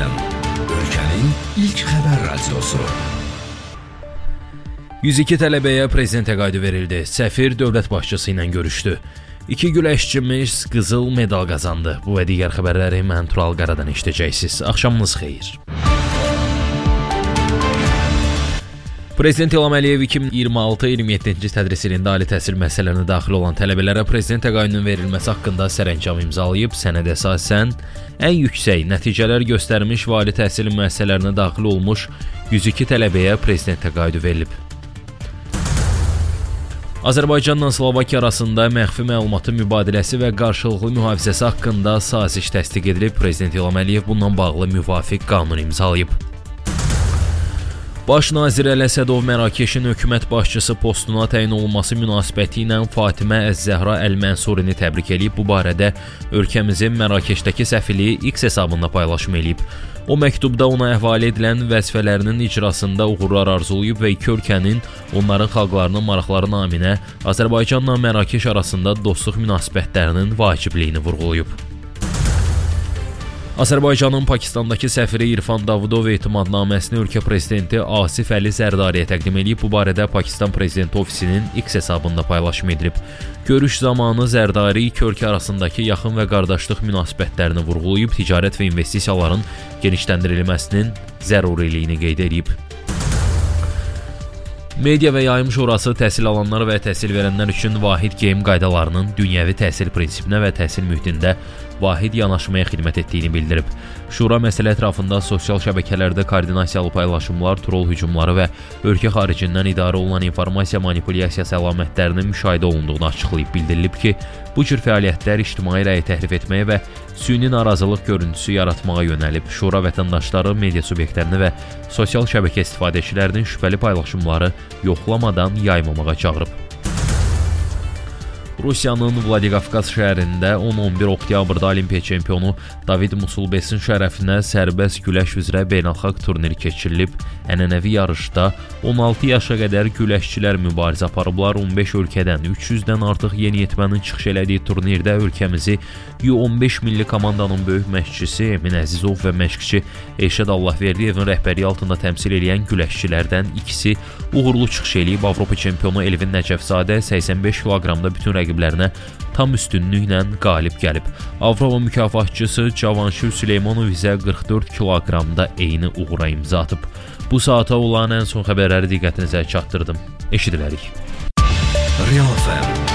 FM, ölkənin ilk xəbər radiosu. 102 tələbəyə prezident təqaüdü verildi. Səfir dövlət başçısı ilə görüşdü. 2 güləşçimiz qızıl medal qazandı. Bu və digər xəbərləri mən Tural Qaradan eşidəcəksiniz. Axşamınız xeyir. Prezident İlham Əliyev 2026-27-ci tədris ilində ali təhsil müəssisələrinə daxil olan tələbələrə prezident təqaüdünün verilməsi haqqında sərəncam imzalayıb. Sənədə əsasən ən yüksək nəticələr göstərmiş və ali təhsil müəssisələrinə daxil olmuş 102 tələbəyə prezident təqaüdü verilib. Azərbaycanla Slovakiya arasında məxfi məlumatın mübadiləsi və qarşılıqlı mühafizəsi haqqında saziş təsdiq edilib. Prezident İlham Əliyev bundan bağlı müvafiq qanun imzalayıb. Baş nazir Əli Əsədov Mərakeşin hökumət başçısı postuna təyin olunması münasibəti ilə Fatimə Əz-Zəhra Əl-Mənsurini təbrik edib. Bu barədə ölkəmizin Mərakeşdəki səfirliyi X hesabında paylaşım edib. O məktubda ona həvalə edilən vəzifələrinin icrasında uğurlar arzulayıb və iki ölkənin onların xalqlarının maraqları naminə Azərbaycanla Mərakeş arasında dostluq münasibətlərinin vacibliyini vurğulayıb. Azərbaycanın Pakistandakı səfiri İrfan Davudov etimadnaməsini ölkə prezidenti Asif Əli Zərdariyə təqdim edib. Bu barədə Pakistan prezidenti ofisinin X hesabında paylaşım edilib. Görüş zamanı Zərdari iki ölkə arasındakı yaxın və qardaşlıq münasibətlərini vurğulayıb, ticarət və investisiyaların genişləndirilməsinin zəruriliyini qeyd edib. Media və Yayım Şurası təhsil alanlar və təhsil verənlər üçün vahid geyim qaydalarının dünyəvi təhsil prinsipinə və təhsil mühitində vahid yanaşmaya xidmət etdiyini bildirib. Şura məsələ ətrafında sosial şəbəkələrdə koordinasiyalı paylaşımlar, troll hücumları və ölkə xaricindən idarə olunan informasiya manipulyasiyası əlamətlərinin müşahidə olunduğunu açıqlayıb. Bildirilib ki, bu cür fəaliyyətlər ictimai rəyi təhrif etməyə və süni narazılıq görüntüsü yaratmağa yönəlib. Şura vətəndaşları, media subyektlərini və sosial şəbəkə istifadəçilərinin şübhəli paylaşımları yoxlamadan yaymamağa çağırıb. Rusiyanın Vladikavkaz şəhərində 10-11 oktyabrda Olimpiya çempionu David Musulbesin şərəfinə sərbəst güləş üzrə beynəlxalq turniri keçirilib. Ənənəvi yarışda 16 yaşa qədər güləşçilər mübarizə aparıblar. 15 ölkədən 300-dən artıq yeniyetmənin çıxış elədiyi turnirdə ölkəmizi U15 milli komandanın böyük məşqçisi Emin Əzizov və məşqçi Elşad Allahverdiyevin rəhbərliyi altında təmsil edən güləşçilərdən ikisi uğurlu çıxış eləyib. Avropa çempionu Elvin Nəcəfzadə 85 kiloqramda bütün rəqiblərinə tam üstünlüklə qalib gəlib. Avropa mükafatçısı Cavanşir Süleymanov isə 44 kiloqramda eyni uğura imza atıb. Bu saata olan ən son xəbərləri diqqətinizə çatdırdım. Eşidilərik. Real FM